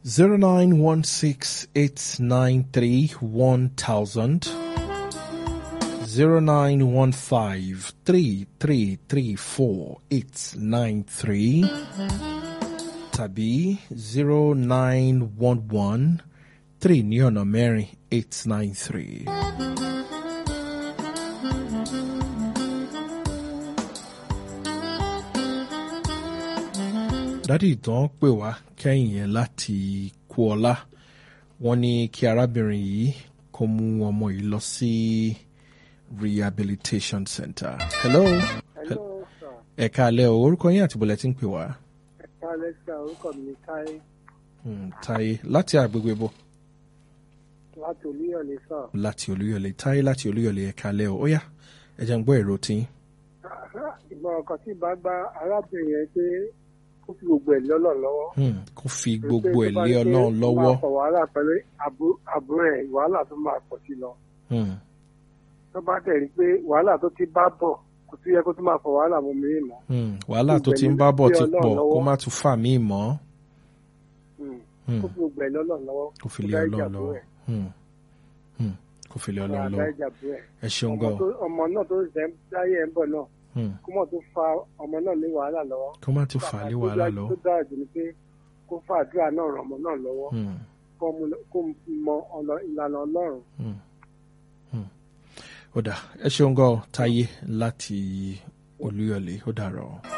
0916-893-1000 0915-3334-893 tàbí 0911-3 ní ọ̀nà mẹ́rin 893. Dádì ìtàn pè wá kẹ́yìn yẹn láti Kuọlá. Wọ́n ní kí arábìnrin yìí kó mú ọmọ yìí lọ sí Rehabilitation Center. Hello. Hello, sir. Ẹ káalẹ́ o, orúkọ yín àti bọ̀lẹ̀ tí ń pè wá. Ẹ káalẹ́ sir, orúkọ mi ni Táyé. Táyé láti àgbègbè bọ̀. Láti Olúyọ̀lé sir. Láti Olúyọ̀lé. Táyé láti Olúyọ̀lé, ẹ káalẹ́ o. Ó yá, ẹ jẹ́ n gbọ́ èrò tí. Ìmọ̀ràn kan tí bá gba arábìnrin yẹn pé kó fi gbogbo ẹ̀ lé Ọlọ́run lọ́wọ́. Kó fi gbogbo ẹ̀ lé Ọlọ́run lọ́wọ́. Tó bá fọ wàhálà pẹ̀lú àbúrò ẹ̀, wàhálà tó máa pọ̀ sí lọ. Tó bá tẹ̀ rí pé wàhálà tó ti bá bọ̀ kò tún yẹ kó tún máa fọ wàhálà mọ́ mi mọ́. Wàhálà tó ti ń bá bọ̀ ti pọ̀ kó má tún fà mí mọ́. Kó fi gbogbo ẹ̀ lé Ọlọ́run lọ́wọ́. Kó fi lé Ọlọ́run lọ́wọ́. Kó fi lé Ọlọ́run lọ́wọ́. Ẹ ṣeun gan. Ọmọ náà tó ṣẹ̀ ń dáyé ẹ̀ ń bọ̀ náà. Kó má tún fa ọmọ náà lé wàhálà lọ́wọ́. Kó má tún fà á lé wàhálà lọ́wọ́. Tó dára jù ni pé kó fa àdúrà náà ràn ọmọ náà lọ́wọ́. Kó mọ ìlànà Ọlọ́run. Ó dà, ẹ ṣeun gan Táyé láti Olúyọ̀lé, ó dàárọ̀.